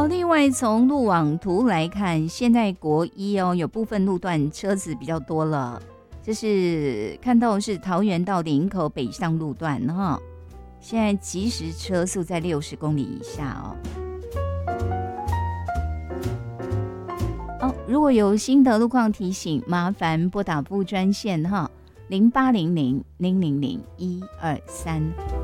好，另外从路网图来看，现在国一哦有部分路段车子比较多了，这是看到是桃园到林口北上路段哈，现在即时车速在60公里以下哦。如果有新的路况提醒，麻烦拨打部专线哈，0800-000-123。